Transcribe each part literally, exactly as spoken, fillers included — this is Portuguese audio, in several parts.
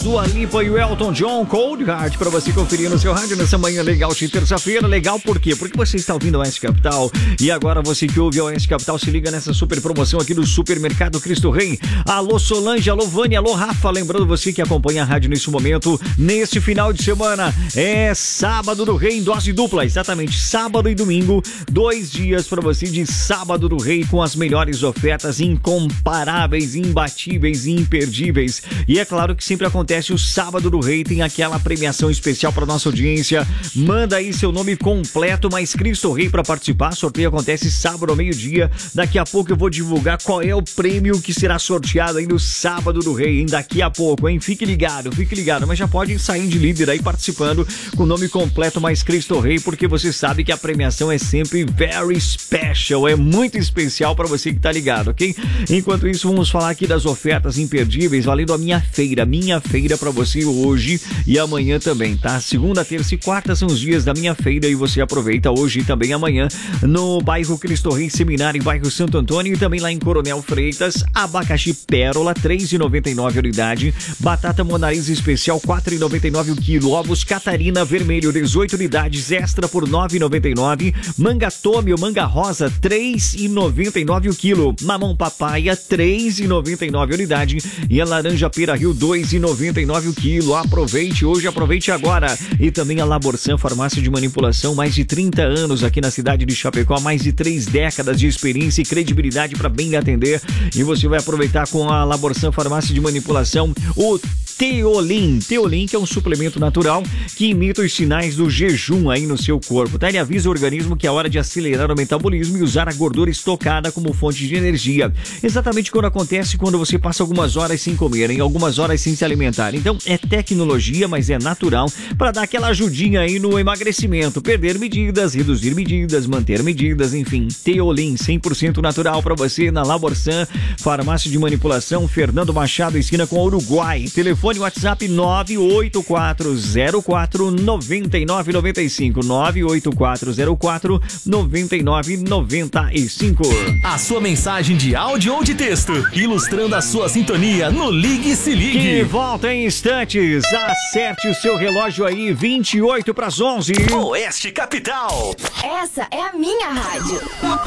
Dua Lipa e o Elton John, Cold Heart, pra você conferir no seu rádio nessa manhã legal de terça-feira. Legal por quê? Porque você está ouvindo a Oeste Capital e agora você que ouve a Oeste Capital se liga nessa super promoção aqui do Supermercado Cristo Rei. Alô Solange, alô Vânia, alô Rafa, lembrando você que acompanha a rádio nesse momento, neste final de semana, é Sábado do Rei em dose dupla, exatamente, sábado e domingo, dois dias pra você de Sábado do Rei com as melhores ofertas incomparáveis, imbatíveis e imperdíveis. E é claro que sempre acontece o Sábado do Rei, tem aquela premiação especial para nossa audiência. Manda aí seu nome completo, mais Cristo Rei para participar. Sorteio acontece sábado ao meio-dia. Daqui a pouco eu vou divulgar qual é o prêmio que será sorteado aí no Sábado do Rei, hein? Daqui a pouco, hein? Fique ligado, fique ligado. Mas já pode sair de líder aí participando com o nome completo, mais Cristo Rei, porque você sabe que a premiação é sempre very special, é muito especial para você que tá ligado, ok? Enquanto isso, vamos falar aqui das ofertas imperdíveis, valendo a minha feira, minha feira para você hoje e amanhã também, tá? Segunda, terça e quarta são os dias da minha feira e você aproveita hoje e também amanhã no bairro Cristo Rei Seminário, em bairro Santo Antônio e também lá em Coronel Freitas. Abacaxi Pérola, três reais e noventa e nove centavos a unidade. Batata Monariz especial, quatro reais e noventa e nove centavos o quilo. Ovos Catarina Vermelho, dezoito unidades, extra por nove reais e noventa e nove centavos. Manga Tome ou Manga Rosa, três reais e noventa e nove centavos o quilo. Mamão Papaya, três reais e noventa e nove centavos a unidade. E a laranja Pera Rio, dois reais e noventa e nove centavos o quilo. Aproveite hoje, aproveite agora. E também a Laborsan, farmácia de manipulação, mais de trinta anos aqui na cidade de Chapecó, mais de três décadas de experiência e credibilidade para bem lhe atender. E você vai aproveitar com a Laborsan, farmácia de manipulação, o Teolin. Teolin, que é um suplemento natural que imita os sinais do jejum aí no seu corpo, tá? Ele avisa o organismo que é hora de acelerar o metabolismo e usar a gordura estocada como fonte de energia. Exatamente quando acontece quando você passa algumas horas sem comer, em algumas horas sem se alimentar. Então, é tecnologia, mas é natural para dar aquela ajudinha aí no emagrecimento, perder medidas, reduzir medidas, manter medidas, enfim. Teolin, cem por cento natural para você na Laborsan, farmácia de manipulação, Fernando Machado, esquina com o Uruguai. Telefone WhatsApp nove oito quatro zero quatro nove nove nove cinco, nove oito quatro zero quatro nove nove nove cinco. A sua mensagem de áudio ou de texto, ilustrando a sua sintonia no Ligue e Se Ligue. Que volta em instantes. Acerte o seu relógio aí, vinte e oito para as onze. Oeste Capital. Essa é a minha rádio.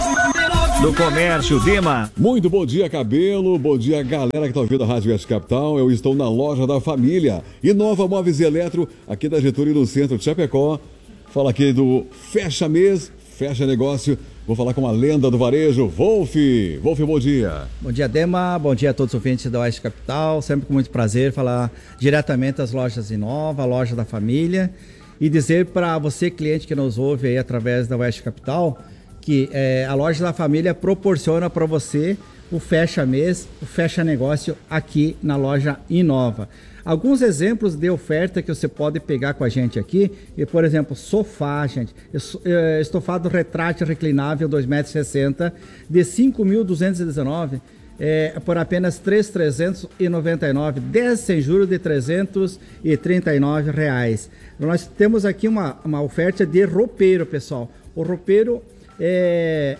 Do comércio, Dema. Muito bom dia, Cabelo. Bom dia, galera que tá ouvindo a Rádio Oeste Capital. Eu estou na loja da família Inova Móveis e Eletro, aqui da Getúlio, no centro de Chapecó. Fala aqui do Fecha Mês, Fecha Negócio. Vou falar com a lenda do varejo, Wolf. Wolf, bom dia. Bom dia, Dema. Bom dia a todos os ouvintes da Oeste Capital. Sempre com muito prazer falar diretamente das lojas Inova, a loja da família. E dizer para você, cliente que nos ouve aí através da Oeste Capital, que é, a loja da família proporciona para você o fecha mês, o fecha negócio aqui na loja Inova. Alguns exemplos de oferta que você pode pegar com a gente aqui, e, por exemplo, sofá, gente, estofado retrátil reclinável dois metros e sessenta de cinco mil duzentos e dezenove é, por apenas três mil trezentos e noventa e nove reais, dez sem juros de trezentos e trinta e nove reais. Nós temos aqui uma, uma oferta de roupeiro, pessoal. O roupeiro é...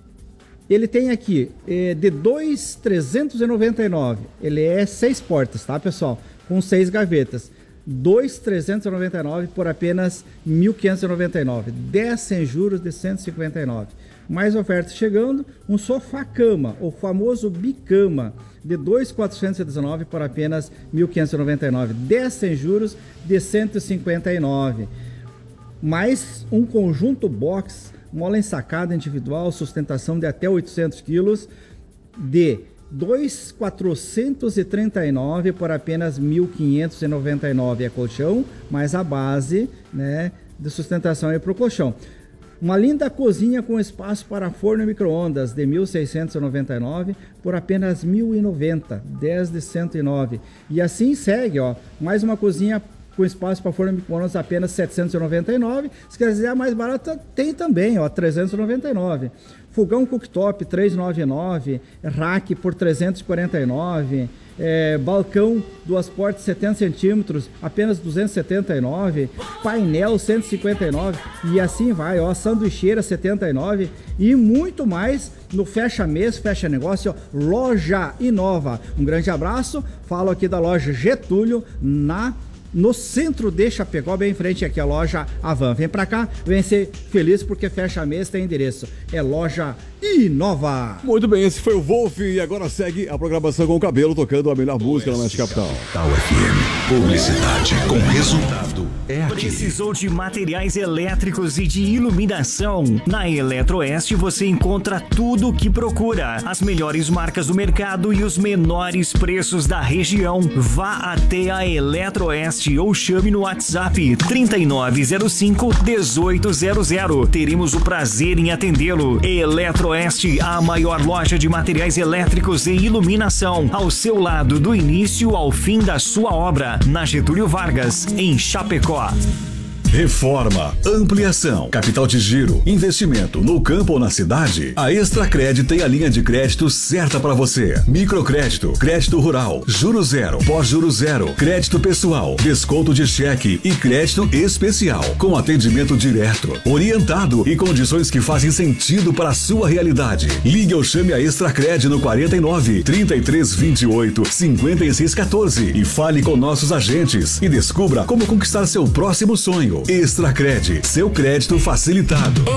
Ele tem aqui é, de dois mil trezentos e noventa e nove reais. Ele é seis portas, tá, pessoal? Com seis gavetas. dois mil trezentos e noventa e nove reais por apenas mil quinhentos e noventa e nove reais. dez sem juros de cento e cinquenta e nove reais. Mais ofertas chegando. Um sofá-cama, o famoso bicama, de dois mil quatrocentos e dezenove reais por apenas mil quinhentos e noventa e nove reais. dez sem juros de cento e cinquenta e nove reais. Mais um conjunto box, mola ensacada individual, sustentação de até oitocentos quilos, de dois mil quatrocentos e trinta e nove reais por apenas mil quinhentos e noventa e nove reais. É colchão, mais a base, né, de sustentação aí para o colchão. Uma linda cozinha com espaço para forno e micro-ondas, de mil seiscentos e noventa e nove reais por apenas mil e noventa reais, dez de cento e nove reais. E assim segue, ó, mais uma cozinha com espaço para forno e micro-ondas apenas setecentos e noventa e nove reais. Se quiser mais barato, tem também, ó, trezentos e noventa e nove reais. fogão cooktop trezentos e noventa e nove, rack por trezentos e quarenta e nove, é, balcão duas portas setenta centímetros, apenas duzentos e setenta e nove, painel cento e cinquenta e nove e assim vai, ó, sanduicheira setenta e nove e muito mais no Fecha Mês, Fecha Negócio, Loja Inova. Um grande abraço, falo aqui da loja Getúlio, na no centro de Chapecó, bem em frente aqui a loja Avan. Vem pra cá, vem ser feliz porque Fecha Mês tem endereço, é Loja Inova. Muito bem, esse foi o Wolf e agora segue a programação com o Cabelo tocando a melhor música na Oeste Capital. Capital F M, publicidade com resultado é aqui. Precisou de materiais elétricos e de iluminação? Na Eletroeste você encontra tudo o que procura. As melhores marcas do mercado e os menores preços da região. Vá até a Eletroeste ou chame no WhatsApp trinta e nove zero cinco, dezoito zero zero. Teremos o prazer em atendê-lo. Eletroeste, a maior loja de materiais elétricos e iluminação. Ao seu lado, do início ao fim da sua obra. Na Getúlio Vargas, em Chapecó. Reforma, ampliação, capital de giro, investimento no campo ou na cidade. A Extracred tem a linha de crédito certa para você. Microcrédito, crédito rural, juro zero, pós-juro zero, crédito pessoal, desconto de cheque e crédito especial, com atendimento direto, orientado e condições que fazem sentido para a sua realidade. Ligue ou chame a Extracred no quarenta e nove, trinta e três, vinte e oito, cinquenta e seis, quatorze e fale com nossos agentes e descubra como conquistar seu próximo sonho. Extracred, seu crédito facilitado.